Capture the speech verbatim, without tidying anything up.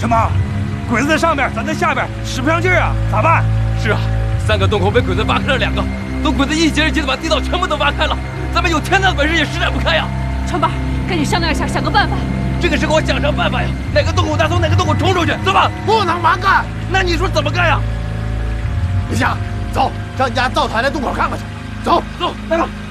陈妈，鬼子在上面，咱在下边，使不上劲儿啊，咋办？ 是啊，三个洞口被鬼子挖开了两个，等鬼子一节一节的把地道全部都挖开了，咱们有天大的本事也施展不开呀！ 川爸，赶紧商量一下，想个办法。 这个时候我想啥办法呀？哪个洞口大从哪个洞口冲出去，走吧？ 不能蛮干。 那你说怎么干呀？ 李想，走，上你家灶台的洞口看看去。走走，来吧。